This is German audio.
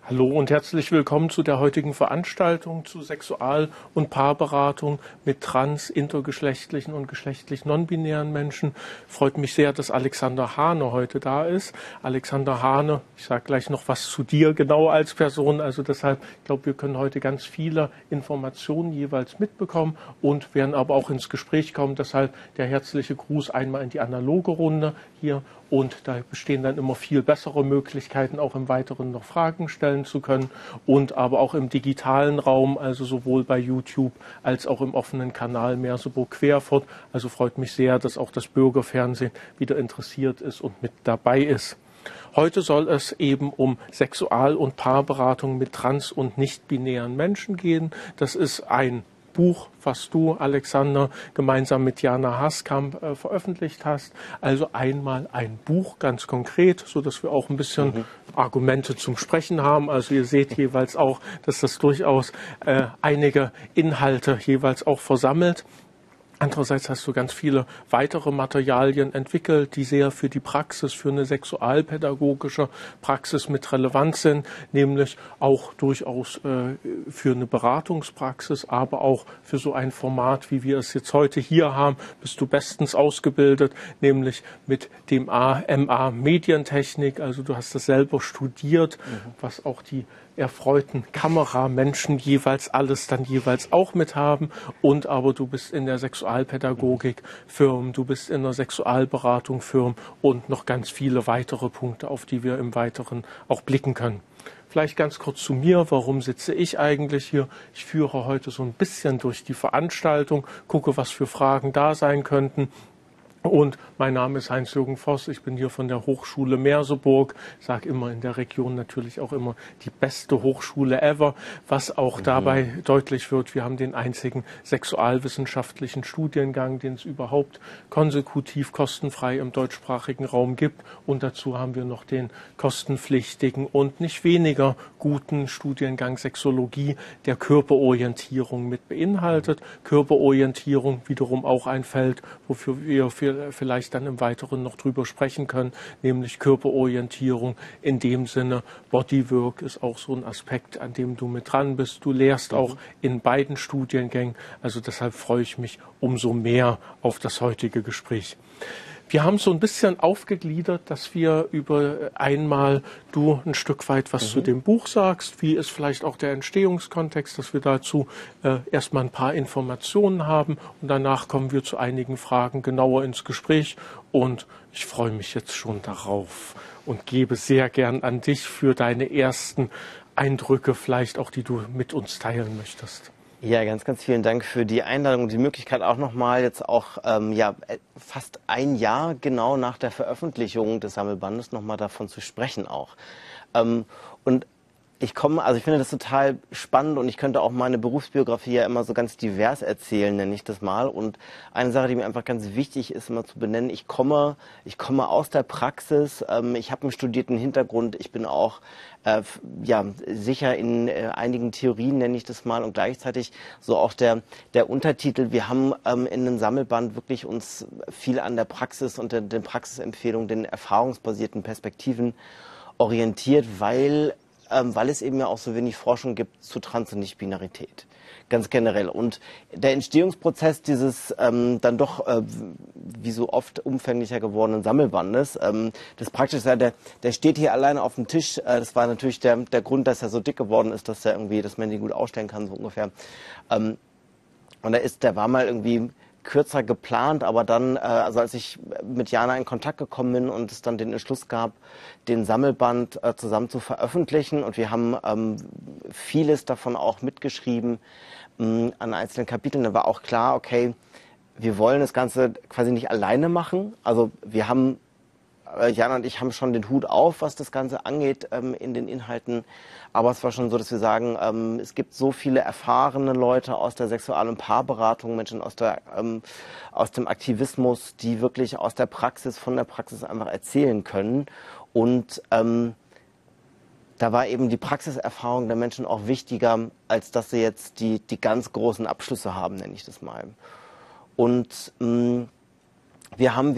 Hallo und herzlich willkommen zu der heutigen Veranstaltung zu Sexual- und Paarberatung mit trans-, intergeschlechtlichen und geschlechtlich non-binären Menschen. Freut mich sehr, dass Alexander Hane heute da ist. Alexander Hane, ich sage gleich noch was zu dir genau als Person, also deshalb, ich glaube, wir können heute ganz viele Informationen jeweils mitbekommen und werden aber auch ins Gespräch kommen. Deshalb der herzliche Gruß einmal in die analoge Runde hier. Und da bestehen dann immer viel bessere Möglichkeiten, auch im Weiteren noch Fragen stellen zu können. Und aber auch im digitalen Raum, also sowohl bei YouTube als auch im offenen Kanal Merseburg-Querfurt. Also freut mich sehr, dass auch das Bürgerfernsehen wieder interessiert ist und mit dabei ist. Heute soll es eben um Sexual- und Paarberatung mit trans- und nicht-binären Menschen gehen. Das ist ein Buch, was du, Alexander, gemeinsam mit Jana Haskamp veröffentlicht hast. Also einmal ein Buch, ganz konkret, so dass wir auch ein bisschen Argumente zum Sprechen haben. Also ihr seht jeweils auch, dass das durchaus einige Inhalte jeweils auch versammelt. Andererseits hast du ganz viele weitere Materialien entwickelt, die sehr für die Praxis, für eine sexualpädagogische Praxis mit Relevanz sind, nämlich auch durchaus für eine Beratungspraxis, aber auch für so ein Format, wie wir es jetzt heute hier haben, bist du bestens ausgebildet, nämlich mit dem MA Medientechnik. Also du hast das selber studiert, was auch die erfreuten Kameramenschen jeweils alles dann jeweils auch mit haben. Und aber du bist in der Sexualpädagogik Firmen, du bist in der Sexualberatung Firmen und noch ganz viele weitere Punkte, auf die wir im Weiteren auch blicken können. Vielleicht ganz kurz zu mir, warum sitze ich eigentlich hier? Ich führe heute so ein bisschen durch die Veranstaltung, gucke, was für Fragen da sein könnten. Und mein Name ist Heinz-Jürgen Voss, ich bin hier von der Hochschule Merseburg, sage immer in der Region natürlich auch immer die beste Hochschule ever, was auch dabei deutlich wird, wir haben den einzigen sexualwissenschaftlichen Studiengang, den es überhaupt konsekutiv kostenfrei im deutschsprachigen Raum gibt, und dazu haben wir noch den kostenpflichtigen und nicht weniger guten Studiengang Sexologie, der Körperorientierung mit beinhaltet. Körperorientierung wiederum auch ein Feld, wofür wir vielleicht dann im Weiteren noch drüber sprechen können, nämlich Körperorientierung in dem Sinne. Bodywork ist auch so ein Aspekt, an dem du mit dran bist. Du lehrst auch in beiden Studiengängen, also deshalb freue ich mich umso mehr auf das heutige Gespräch. Wir haben so ein bisschen aufgegliedert, dass wir über einmal du ein Stück weit was zu dem Buch sagst, wie ist vielleicht auch der Entstehungskontext, dass wir dazu erstmal ein paar Informationen haben und danach kommen wir zu einigen Fragen genauer ins Gespräch und ich freue mich jetzt schon darauf und gebe sehr gern an dich für deine ersten Eindrücke vielleicht auch, die du mit uns teilen möchtest. Ja, ganz, ganz vielen Dank für die Einladung und die Möglichkeit auch nochmal jetzt auch fast ein Jahr genau nach der Veröffentlichung des Sammelbandes nochmal davon zu sprechen auch. Und ich finde das total spannend und ich könnte auch meine Berufsbiografie ja immer so ganz divers erzählen, nenne ich das mal. Und eine Sache, die mir einfach ganz wichtig ist, immer zu benennen, ich komme aus der Praxis, ich habe einen studierten Hintergrund, ich bin auch sicher in einigen Theorien, nenne ich das mal, und gleichzeitig so auch der Untertitel. Wir haben in einem Sammelband wirklich uns viel an der Praxis und den Praxisempfehlungen, den erfahrungsbasierten Perspektiven orientiert, weil es eben ja auch so wenig Forschung gibt zu Trans- und Nicht-Binarität, ganz generell. Und der Entstehungsprozess dieses dann doch wie so oft umfänglicher gewordenen Sammelbandes, das praktisch, der steht hier alleine auf dem Tisch. Das war natürlich der Grund, dass er so dick geworden ist, dass man den gut ausstellen kann, so ungefähr. Und der war mal irgendwie kürzer geplant, aber dann, also als ich mit Jana in Kontakt gekommen bin und es dann den Entschluss gab, den Sammelband zusammen zu veröffentlichen, und wir haben vieles davon auch mitgeschrieben an einzelnen Kapiteln, da war auch klar, okay, wir wollen das Ganze quasi nicht alleine machen. Also wir haben, Jana und ich haben schon den Hut auf, was das Ganze angeht in den Inhalten. Aber es war schon so, dass wir sagen, es gibt so viele erfahrene Leute aus der Sexual- und Paarberatung, Menschen aus dem Aktivismus, die wirklich aus der Praxis, von der Praxis einfach erzählen können. Und da war eben die Praxiserfahrung der Menschen auch wichtiger, als dass sie jetzt die ganz großen Abschlüsse haben, nenne ich das mal. Und wir haben